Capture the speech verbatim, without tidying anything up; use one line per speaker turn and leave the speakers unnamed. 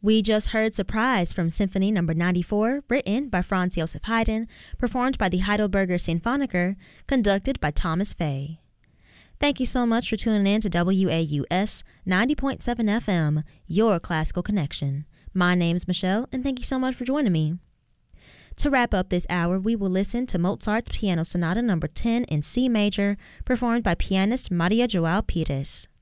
We just heard Surprise from Symphony Number ninety-four, written by Franz Josef Haydn, performed by the Heidelberger Sinfoniker, conducted by Thomas Fay. Thank you so much for tuning in to W A U S ninety point seven F M, your classical connection. My name's Michelle, and thank you so much for joining me. To wrap up this hour, we will listen to Mozart's Piano Sonata Number ten in C major, performed by pianist Maria João Pires.